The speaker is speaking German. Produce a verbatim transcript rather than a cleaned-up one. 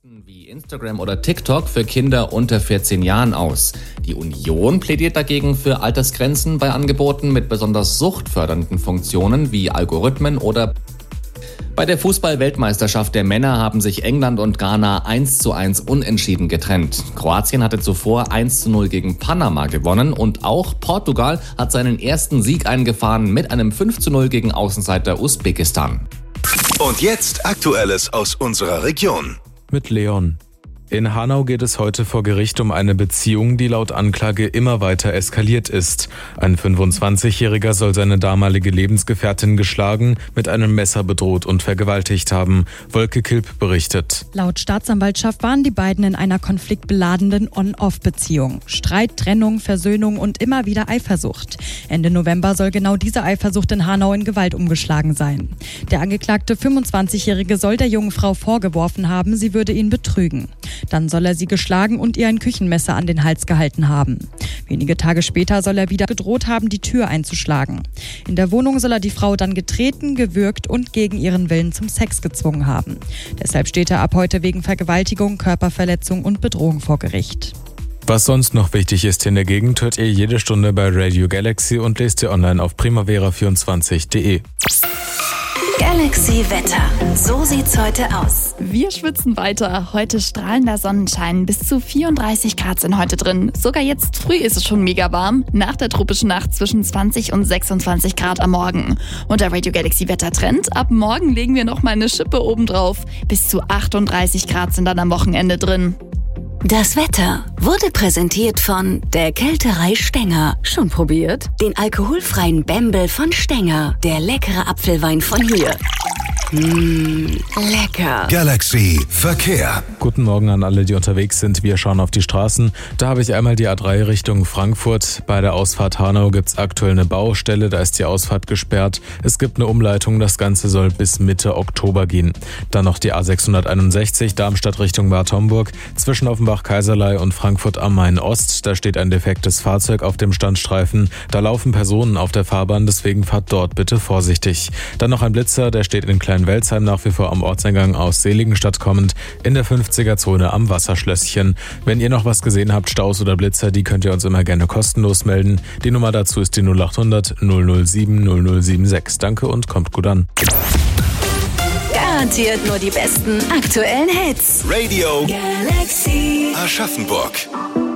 wie Instagram oder TikTok für Kinder unter vierzehn Jahren aus. Die Union plädiert dagegen für Altersgrenzen bei Angeboten mit besonders suchtfördernden Funktionen wie Algorithmen oder... Bei der Fußball-Weltmeisterschaft der Männer haben sich England und Ghana eins zu eins unentschieden getrennt. Kroatien hatte zuvor eins zu null gegen Panama gewonnen und auch Portugal hat seinen ersten Sieg eingefahren mit einem fünf zu null gegen Außenseiter Usbekistan. Und jetzt Aktuelles aus unserer Region. Mit Leon. In Hanau geht es heute vor Gericht um eine Beziehung, die laut Anklage immer weiter eskaliert ist. Ein fünfundzwanzigjähriger soll seine damalige Lebensgefährtin geschlagen, mit einem Messer bedroht und vergewaltigt haben. Wolke Kilp berichtet. Laut Staatsanwaltschaft waren die beiden in einer konfliktbeladenen On-Off-Beziehung. Streit, Trennung, Versöhnung und immer wieder Eifersucht. Ende November soll genau diese Eifersucht in Hanau in Gewalt umgeschlagen sein. Der angeklagte fünfundzwanzigjährige soll der jungen Frau vorgeworfen haben, sie würde ihn betrügen. Dann soll er sie geschlagen und ihr ein Küchenmesser an den Hals gehalten haben. Wenige Tage später soll er wieder gedroht haben, die Tür einzuschlagen. In der Wohnung soll er die Frau dann getreten, gewürgt und gegen ihren Willen zum Sex gezwungen haben. Deshalb steht er ab heute wegen Vergewaltigung, Körperverletzung und Bedrohung vor Gericht. Was sonst noch wichtig ist in der Gegend, hört ihr jede Stunde bei Radio Galaxy und lest ihr online auf primavera vierundzwanzig punkt de. Galaxy Wetter. So sieht's heute aus. Wir schwitzen weiter. Heute strahlender Sonnenschein. Bis zu vierunddreißig Grad sind heute drin. Sogar jetzt früh ist es schon mega warm. Nach der tropischen Nacht zwischen zwanzig und sechsundzwanzig Grad am Morgen. Und der Radio Galaxy Wettertrend. Ab morgen legen wir noch mal eine Schippe obendrauf. Bis zu achtunddreißig Grad sind dann am Wochenende drin. Das Wetter wurde präsentiert von der Kälterei Stenger. Schon probiert? Den alkoholfreien Bembel von Stenger. Der leckere Apfelwein von hier. Mmh, lecker. Galaxy Verkehr. Guten Morgen an alle, die unterwegs sind. Wir schauen auf die Straßen. Da habe ich einmal die A drei Richtung Frankfurt. Bei der Ausfahrt Hanau gibt es aktuell eine Baustelle. Da ist die Ausfahrt gesperrt. Es gibt eine Umleitung. Das Ganze soll bis Mitte Oktober gehen. Dann noch die A sechshunderteinundsechzig Darmstadt Richtung Bad Homburg. Zwischen Offenbach-Kaiserlei und Frankfurt am Main Ost. Da steht ein defektes Fahrzeug auf dem Standstreifen. Da laufen Personen auf der Fahrbahn. Deswegen fahrt dort bitte vorsichtig. Dann noch ein Blitzer. Der steht in Klein Welzheim nach wie vor am Ortseingang aus Seligenstadt kommend in der fünfziger-Zone am Wasserschlösschen. Wenn ihr noch was gesehen habt, Staus oder Blitzer, die könnt ihr uns immer gerne kostenlos melden. Die Nummer dazu ist die null acht hundert null null sieben null null sieben sechs. Danke und kommt gut an. Garantiert nur die besten aktuellen Hits. Radio Galaxy Aschaffenburg.